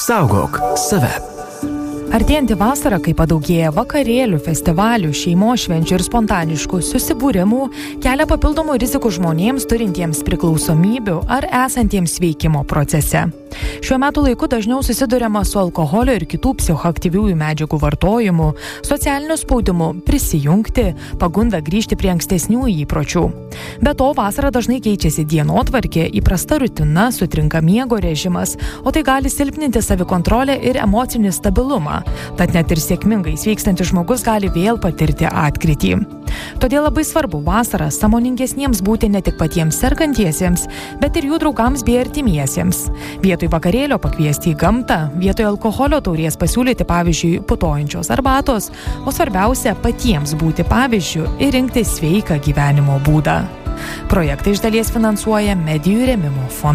Saugok save. Artėjanti vasara, kai padaugėja vakarėlių, festivalių, šeimos švenčių ir spontaniškų susibūrimų, kelia papildomų rizikų žmonėms turintiems priklausomybių ar esantiems veikimo procese. Šiuo metu laiku dažniau susiduriama su alkoholio ir kitų psichoaktyviųjų medžiagų vartojimu, socialiniu spaudimu prisijungti, pagunda grįžti prie ankstesnių įpročių. Be to, vasarą dažnai keičiasi dienotvarkė, įprasta rutina, sutrinka miego režimas, o tai gali silpninti savikontrolę ir emocinį stabilumą. Tad net ir sėkmingai sveikstantis žmogus gali vėl patirti atkrytį. Todėl labai svarbu vasarą sąmoningesniems būti ne tik patiems sergantiesiems, bet ir jų draugams bei artimiesiems. Vietoj vakarėlio pakviesti į gamtą, vietoj alkoholio taurės pasiūlyti, pavyzdžiui, putojančios arbatos, o svarbiausia patiems būti pavyzdžiu ir rinkti sveiką gyvenimo būdą. Projektą iš dalies finansuoja Medijų rėmimo fondas.